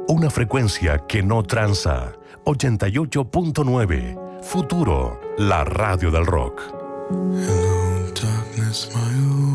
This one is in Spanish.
Una frecuencia que no tranza. 88.9. Futuro, la radio del rock. Hello, darkness, my old